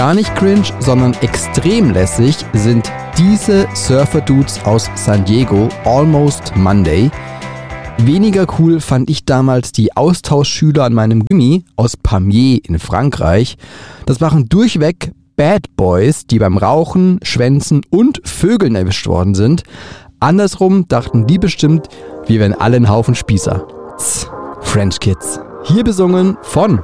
Gar nicht cringe, sondern extrem lässig sind diese Surfer-Dudes aus San Diego, Almost Monday. Weniger cool fand ich damals die Austauschschüler an meinem Gymi aus Pamiers in Frankreich. Das waren durchweg Bad Boys, die beim Rauchen, Schwänzen und Vögeln erwischt worden sind. Andersrum dachten die bestimmt, wir wären alle ein Haufen Spießer. French Kids. Hier besungen von